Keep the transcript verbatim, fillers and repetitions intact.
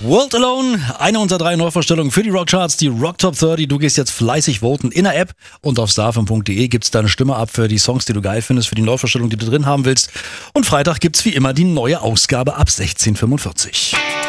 World Alone, eine unserer drei Neuvorstellungen für die Rockcharts, die Rock Top dreißig. Du gehst jetzt fleißig voten in der App und auf starfm punkt de gibt's deine Stimme ab für die Songs, die du geil findest, für die Neuvorstellung, die du drin haben willst. Und Freitag gibt's wie immer die neue Ausgabe ab sechzehn Uhr fünfundvierzig.